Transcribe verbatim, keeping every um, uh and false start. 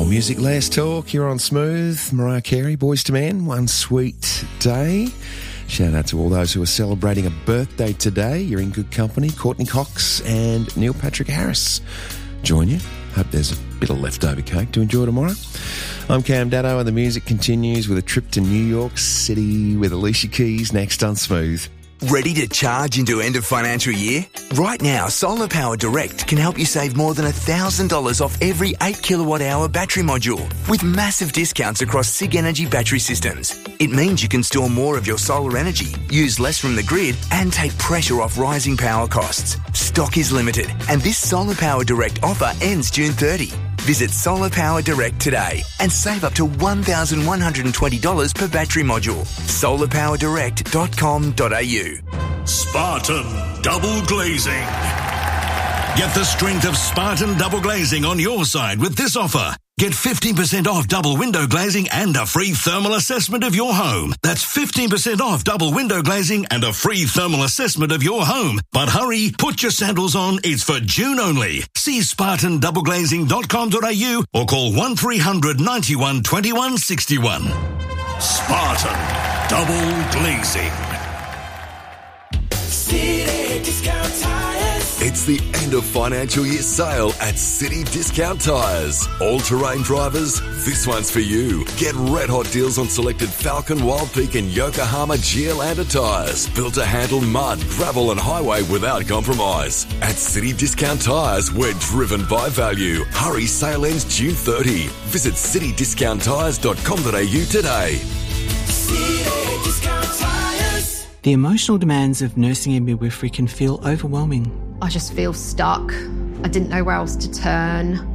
More music, less talk. You're on Smooth. Mariah Carey, Boys to Men, One Sweet Day. Shout out to all those who are celebrating a birthday today. You're in good company. Courtney Cox and Neil Patrick Harris join you. Hope there's a bit of leftover cake to enjoy tomorrow. I'm Cam Daddo, and the music continues with a trip to New York City with Alicia Keys next on Smooth. Ready to charge into end of financial year? Right now, Solar Power Direct can help you save more than one thousand dollars off every eight kilowatt hour battery module with massive discounts across SIG Energy battery systems. It means you can store more of your solar energy, use less from the grid, and take pressure off rising power costs. Stock is limited, and this Solar Power Direct offer ends June thirtieth. Visit Solar Power Direct today and save up to one thousand one hundred twenty dollars per battery module. solar power direct dot com dot a u. Spartan Double Glazing. Get the strength of Spartan Double Glazing on your side with this offer. Get fifteen percent off double window glazing and a free thermal assessment of your home. That's fifteen percent off double window glazing and a free thermal assessment of your home. But hurry, put your sandals on. It's for June only. See spartan double glazing dot com dot a u or call one three hundred ninety-one twenty-one sixty-one. Spartan Double Glazing. City Discount Tires. It's the end of financial year sale at City Discount Tires. All-terrain drivers, this one's for you. Get red hot deals on selected Falcon, Wild Peak and Yokohama Geolandar tires. Built to handle mud, gravel and highway without compromise. At City Discount Tires, we're driven by value. Hurry, sale ends June thirtieth. Visit city discount tires dot com dot a u today. City Discount Tires. The emotional demands of nursing and midwifery can feel overwhelming. I just feel stuck. I didn't know where else to turn.